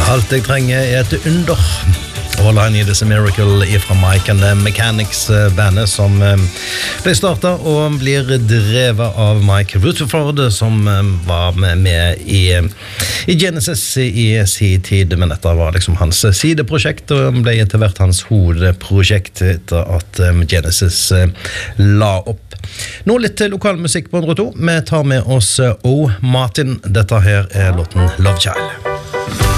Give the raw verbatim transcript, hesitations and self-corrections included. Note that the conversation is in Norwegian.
Alt jeg trenger er et under. All I Need Is A Miracle fra Mike and the Mechanics, bandet som ble startet og blir drevet av Mike Rutherford, som var med i, i Genesis i sin tid, men dette var liksom hans sideprosjekt, og ble etter hvert hans hovedprosjekt etter at Genesis la opp. Nå litt lokal musikk på hundre og to. Vi tar med oss O. Martin. Dette her er låten Love Child.